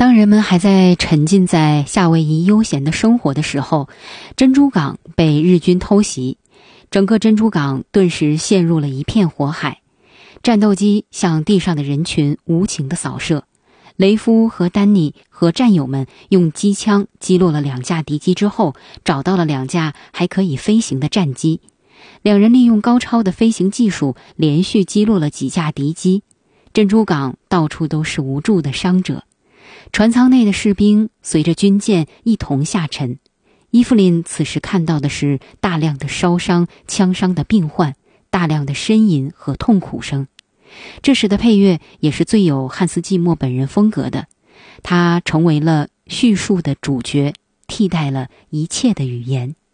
当人们还在沉浸在夏威夷悠闲的生活的时候，珍珠港被日军偷袭，整个珍珠港顿时陷入了一片火海。战斗机向地上的人群无情地扫射，雷夫和丹尼和战友们用机枪击落了2架敌机之后，找到了2架还可以飞行的战机。2人利用高超的飞行技术，连续击落了几架敌机。珍珠港到处都是无助的伤者，船舱内的士兵随着军舰一同下沉。伊芙琳此时看到的是大量的烧伤、枪伤的病患，大量的呻吟和痛苦声。这时的配乐也是最有汉斯季默本人风格的，他成为了叙述的主角，替代了一切的语言。